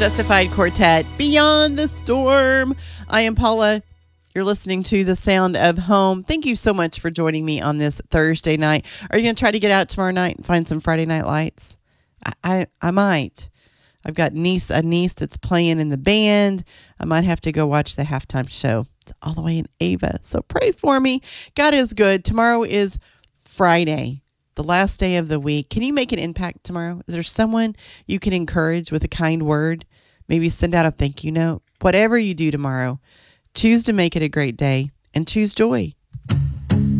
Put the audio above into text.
Justified Quartet, Beyond the Storm. I am Paula. You're listening to The Sound of Home. Thank you so much for joining me on this Thursday night. Are you going to try to get out tomorrow night and find some Friday Night Lights? I might. I've got a niece that's playing in the band. I might have to go watch the halftime show. It's all the way in Ava. So pray for me. God is good. Tomorrow is Friday, the last day of the week. Can you make an impact tomorrow? Is there someone you can encourage with a kind word? Maybe send out a thank you note. Whatever you do tomorrow, choose to make it a great day and choose joy.